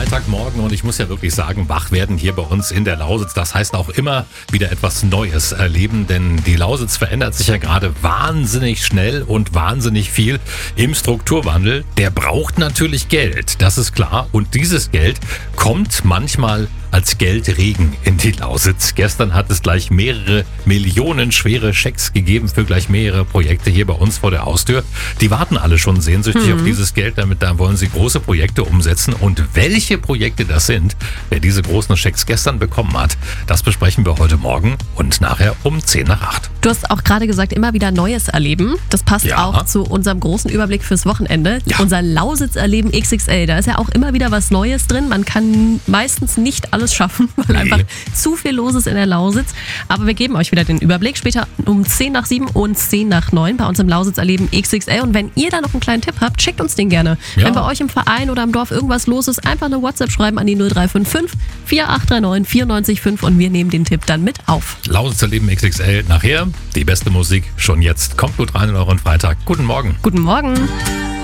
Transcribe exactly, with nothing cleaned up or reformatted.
Freitagmorgen und ich muss ja wirklich sagen, wach werden hier bei uns in der Lausitz, das heißt auch immer wieder etwas Neues erleben, denn die Lausitz verändert sich ja gerade wahnsinnig schnell und wahnsinnig viel im Strukturwandel. Der braucht natürlich Geld, das ist klar, und dieses Geld kommt manchmal als Geldregen in die Lausitz. Gestern hat es gleich mehrere Millionen schwere Schecks gegeben für gleich mehrere Projekte hier bei uns vor der Haustür. Die warten alle schon sehnsüchtig mhm. auf dieses Geld, damit da wollen sie große Projekte umsetzen. Und welche Projekte das sind, wer diese großen Schecks gestern bekommen hat, das besprechen wir heute Morgen und nachher um zehn nach acht. Du hast auch gerade gesagt, immer wieder Neues erleben. Das passt Ja. auch zu unserem großen Überblick fürs Wochenende. Ja. Unser Lausitz-Erleben X X L. Da ist ja auch immer wieder was Neues drin. Man kann meistens nicht alles schaffen, weil Nee. einfach zu viel los ist in der Lausitz. Aber wir geben euch wieder den Überblick. Später um zehn nach sieben und zehn nach neun bei uns im Lausitz-Erleben X X L. Und wenn ihr da noch einen kleinen Tipp habt, schickt uns den gerne. Ja. Wenn bei euch im Verein oder im Dorf irgendwas los ist, einfach eine WhatsApp schreiben an die null drei fünf fünf vier acht drei neun vier neun fünf und wir nehmen den Tipp dann mit auf. Lausitz Erleben X X L nachher. Die beste Musik schon jetzt. Kommt gut rein in euren Freitag. Guten Morgen. Guten Morgen.